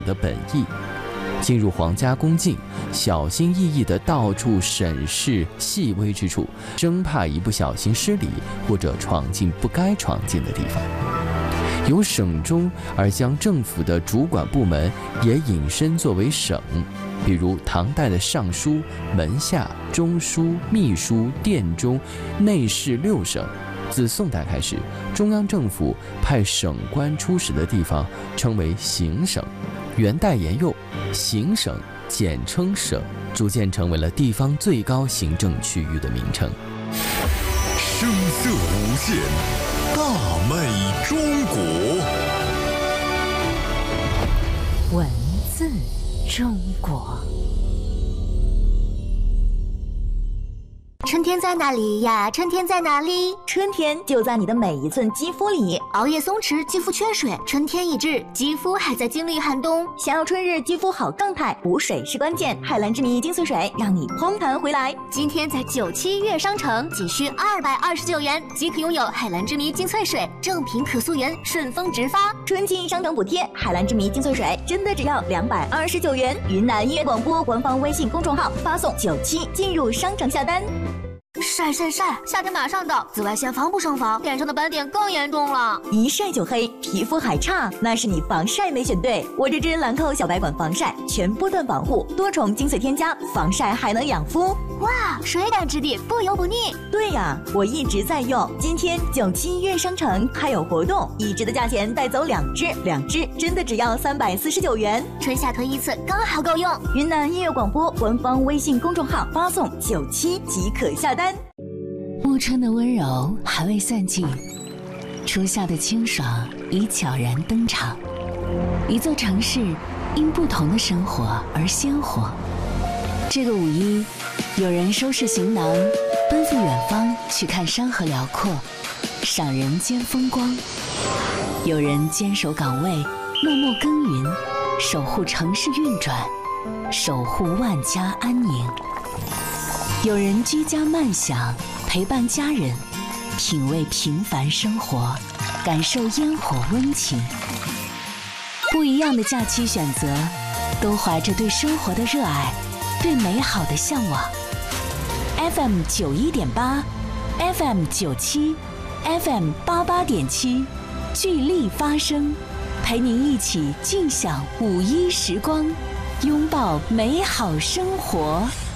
的本意。进入皇家宫禁，小心翼翼地到处审视细微之处，生怕一不小心失礼或者闯进不该闯进的地方。由省中而将政府的主管部门也引申作为省，比如唐代的尚书、门下、中书、秘书、殿中、内侍六省。自宋代开始，中央政府派省官出使的地方称为行省。元代沿用行省简称省，逐渐成为了地方最高行政区域的名称。 声色无限，大美中国。 文字中国。 春天在哪里呀？春天在哪里？ 春天就在你的每一寸肌肤里。 熬夜松弛，肌肤缺水，春天已至，肌肤还在经历寒冬。 想要春日肌肤好状态，补水是关键。海蓝之谜精粹水让你匡弹回来。 今天在97悦商城仅需229元即可拥有海蓝之谜精粹水，正品可溯源，顺丰直发。 春季商城补贴，海蓝之谜精粹水真的只要229元。云南音乐广播官方微信公众号发送97进入商城下单。 晒，夏天马上到，紫外线防不胜防，脸上的斑点更严重了。 一晒就黑，皮肤还差，那是你防晒没选对。我这支兰蔻小白管防晒，全波段防护，多重精粹添加，防晒还能养肤。 哇，水感质地，不油不腻。 对呀，我一直在用。今天97悦商城还有活动，1支的价钱带走2支，2支真的只要349元。 春夏囤一次，刚好够用。 云南音乐广播官方微信公众号发送97即可下单。 暮春的温柔还未散尽，初夏的清爽已悄然登场。一座城市因不同的生活而鲜活。这个5·1，有人收拾行囊，奔赴远方去看山河辽阔，赏人间风光；有人坚守岗位，默默耕耘，守护城市运转，守护万家安宁；有人居家慢享，陪伴家人，品味平凡生活，感受烟火温情。不一样的假期选择，都怀着对生活的热爱，对美好的向往。FM 91.8 FM 97 FM 88.7，聚力发声，陪您一起尽享5·1时光，拥抱美好生活。